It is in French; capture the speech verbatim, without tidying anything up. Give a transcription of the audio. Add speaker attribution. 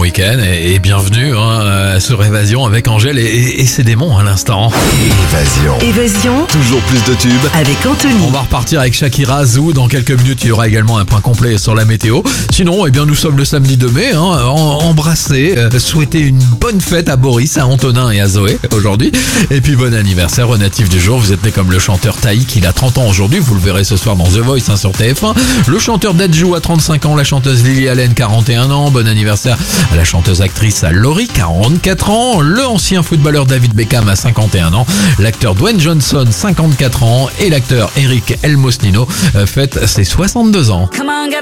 Speaker 1: week-end et, et bienvenue hein, sur Évasion avec Angèle et, et, et ses démons à l'instant.
Speaker 2: Évasion.
Speaker 3: Évasion
Speaker 2: Toujours plus de tubes.
Speaker 3: avec Anthony.
Speaker 1: On va repartir avec Shakira, Zou. Dans quelques minutes, il y aura également un point complet sur la météo. Sinon, eh bien, nous sommes le samedi deux mai. Hein, en- embrasser, euh, souhaiter une bonne fête à Boris, à Antonin et à Zoé aujourd'hui. Et puis bon anniversaire au natif du jour. Vous êtes né comme le chanteur Taïk, il a trente ans aujourd'hui. Vous le verrez ce soir dans The Voice hein, sur T F un. Le chanteur Dadju a trente-cinq ans, la chanteuse Lily Allen quarante et un ans. Bon anniversaire à la chanteuse actrice Laurie, quarante-quatre ans. Le ancien footballeur David Beckham a cinquante et un ans. L'acteur Dwayne Johnson, cinquante-quatre ans. Et l'acteur Eric Elmosnino euh, fête ses soixante-deux ans.